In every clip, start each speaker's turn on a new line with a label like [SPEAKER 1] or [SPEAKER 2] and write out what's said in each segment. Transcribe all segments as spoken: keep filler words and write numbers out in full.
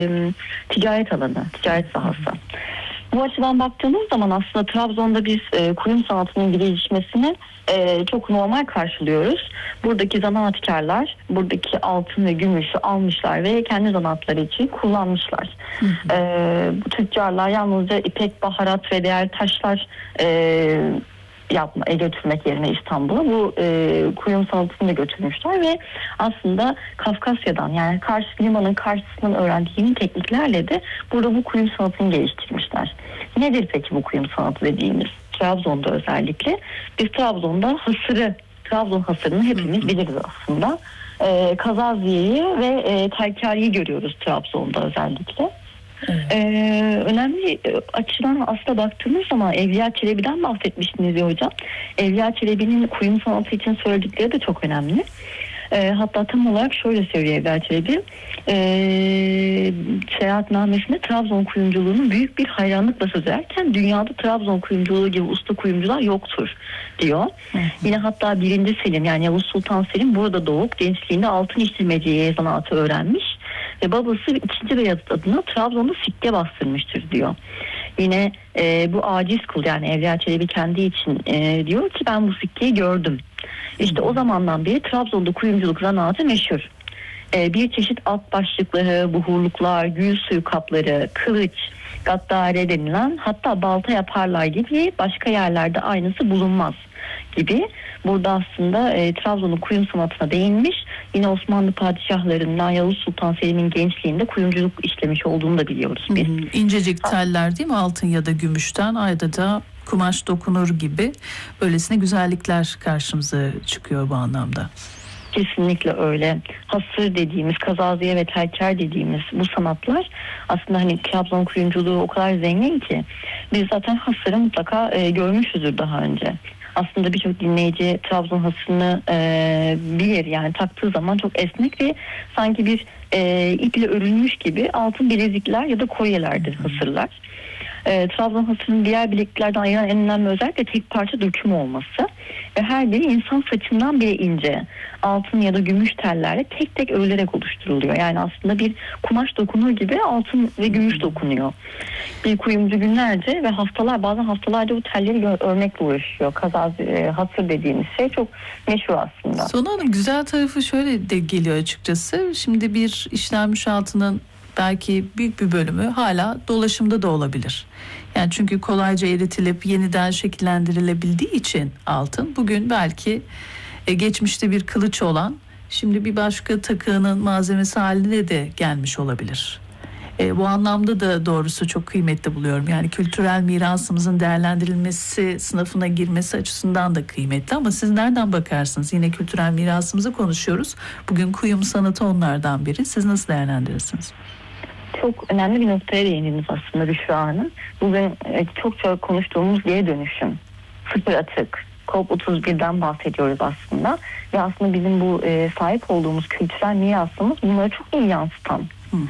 [SPEAKER 1] ticaret alanı, ticaret sahası. Bu açıdan baktığımız zaman aslında Trabzon'da biz e, kuyum sanatının gelişmesini e, çok normal karşılıyoruz. Buradaki zanaatkarlar buradaki altın ve gümüşü almışlar ve kendi zanaatları için kullanmışlar. Hı hı. E, bu tüccarlar yalnızca ipek, baharat ve diğer taşlar e, yapma, e, götürmek yerine İstanbul'a bu e, kuyum sanatını da götürmüşler ve aslında Kafkasya'dan, yani karşı limanın karşısından öğrendiği yeni tekniklerle de burada bu kuyum sanatını geliştirmişler. Nedir peki bu kuyum sanatı dediğimiz? Trabzon'da özellikle biz Trabzon'da hasırı, Trabzon hasırını hepimiz biliriz aslında. E, Kazaziye'yi ve e, Kalkari'yi görüyoruz Trabzon'da özellikle. Evet. Ee, önemli açıdan aslında baktığımız zaman Evliya Çelebi'den bahsetmiştiniz ya hocam. Evliya Çelebi'nin kuyum sanatı için söyledikleri de çok önemli. Ee, hatta tam olarak şöyle söylüyor Evliya Çelebi. Ee, seyahatnamesinde Trabzon kuyumculuğunun büyük bir hayranlıkla söz ederken dünyada Trabzon kuyumculuğu gibi usta kuyumcular yoktur diyor. Hı hı. Yine hatta birinci Selim, yani Yavuz Sultan Selim burada doğup gençliğinde altın işlemeciye sanatı öğrenmiş. Ve babası ikinci Beyazıt adına Trabzon'da sikke bastırmıştır diyor. Yine e, bu aciz kul, yani Evliya Çelebi kendi için e, diyor ki ben bu sikkeyi gördüm. İşte o zamandan beri Trabzon'da kuyumculuk zanaatı meşhur. E, bir çeşit alt başlıkları, buhurluklar, gül suyu kapları, kılıç, gaddare denilen, hatta balta yaparlar gibi başka yerlerde aynısı bulunmaz gibi. Burada aslında e, Trabzon'un kuyum sanatına değinmiş. Yine Osmanlı padişahlarından Yavuz Sultan Selim'in gençliğinde kuyumculuk işlemiş olduğunu da biliyoruz biz.
[SPEAKER 2] Hmm, incecik teller değil mi? Altın ya da gümüşten adeta kumaş dokunur gibi böylesine güzellikler karşımıza çıkıyor bu anlamda.
[SPEAKER 1] Kesinlikle öyle. Hasır dediğimiz, kazaziye ve telker dediğimiz bu sanatlar aslında hani Trabzon kuyumculuğu o kadar zengin ki biz zaten hasırı mutlaka e, görmüşüzdür daha önce. Aslında birçok dinleyici Trabzon hasırını e, bilir, yani taktığı zaman çok esnek ve sanki bir e, iple örülmüş gibi altın bilezikler ya da kolyelerdir hasırlar. E, Trabzon hasırının diğer bilekliklerden ayıran en önemli özellikle tek parça döküm olması ve her biri insan saçından bile ince altın ya da gümüş tellerle tek tek örülerek oluşturuluyor. Yani aslında bir kumaş dokunur gibi altın ve gümüş dokunuyor. Bir kuyumcu günlerce ve haftalar, bazen haftalarca bu telleri örmekle uğraşıyor. Kazaz, e, hasır dediğimiz şey çok meşhur aslında.
[SPEAKER 2] Sonu Hanım, güzel tarafı şöyle de geliyor açıkçası. Şimdi bir işlenmiş altının belki büyük bir bölümü hala dolaşımda da olabilir. Yani çünkü kolayca eritilip yeniden şekillendirilebildiği için altın bugün belki e, geçmişte bir kılıç olan şimdi bir başka takının malzemesi haline de gelmiş olabilir. E, bu anlamda da doğrusu çok kıymetli buluyorum. Yani kültürel mirasımızın değerlendirilmesi, sınıfına girmesi açısından da kıymetli. Ama siz nereden bakarsınız? Yine kültürel mirasımızı konuşuyoruz. Bugün kuyum sanatı onlardan biri. Siz nasıl değerlendirirsiniz?
[SPEAKER 1] Çok önemli bir noktaya değindiniz aslında Büşra Hanım. Bugün çok çok konuştuğumuz geri dönüşüm, sıfır atık, COP otuz birden bahsediyoruz aslında. Ve aslında bizim bu e, sahip olduğumuz kültürel mirasımız bunları çok iyi yansıtan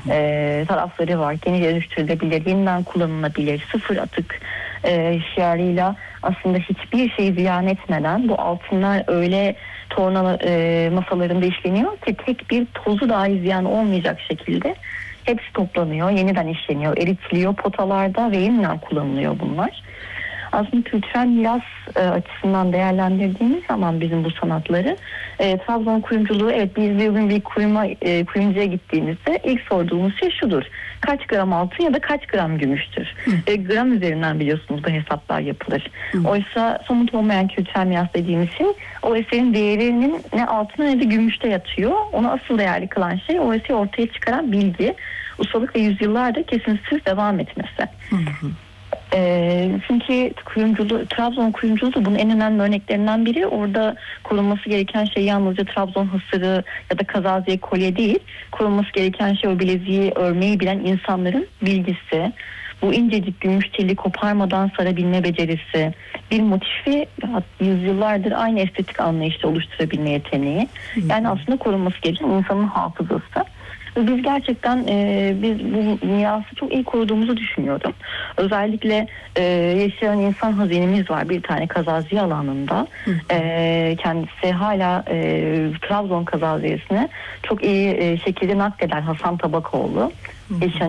[SPEAKER 1] e, tarafları var. Yeni dönüştürülebilir, yeniden kullanılabilir, sıfır atık e, şiarıyla aslında hiçbir şeyi ziyan etmeden bu altınlar öyle torna e, masalarında işleniyor ki tek bir tozu dahi ziyan olmayacak şekilde hepsi toplanıyor, yeniden işleniyor, eritiliyor potalarda ve yeniden kullanılıyor bunlar. Aslında kültürel miras e, açısından değerlendirdiğimiz zaman bizim bu sanatları e, Trabzon kuyumculuğu, evet biz bir gün bir kuyuma, e, kuyumcuya gittiğimizde ilk sorduğumuz şey şudur: kaç gram altın ya da kaç gram gümüştür? E, gram üzerinden biliyorsunuz bu hesaplar yapılır. Hı. Oysa somut olmayan kültürel miras dediğimiz şey o eserin değerinin ne altına ne de gümüşte yatıyor. Onu asıl değerli kılan şey o eseri ortaya çıkaran bilgi, ustalık ve yüzyıllardır kesintisiz devam etmesi. Hı hı. E, çünkü kuyumculuğu, Trabzon kuyumculuğu da bunun en önemli örneklerinden biri. Orada korunması gereken şey yalnızca Trabzon hasırı ya da kazaziye kolye değil. Korunması gereken şey o bileziği örmeyi bilen insanların bilgisi, bu incecik gümüş teli koparmadan sarabilme becerisi, bir motifi yüzyıllardır aynı estetik anlayışta oluşturabilme yeteneği. Yani aslında korunması gereken insanın hafızası. Biz gerçekten e, biz bu mirası çok iyi koruduğumuzu düşünüyorum. Özellikle e, yaşayan insan hazinemiz var bir tane Kazaziye alanında. E, kendisi hala e, Trabzon Kazaziyesine çok iyi e, şekilde nakleder Hasan Tabakoğlu. Yaşayan